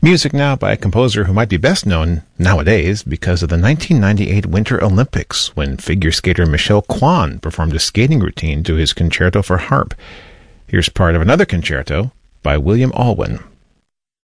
Music now by a composer who might be best known nowadays because of the 1998 Winter Olympics, when figure skater Michel Kwan performed a skating routine to his concerto for harp. Here's part of another concerto by William Alwyn.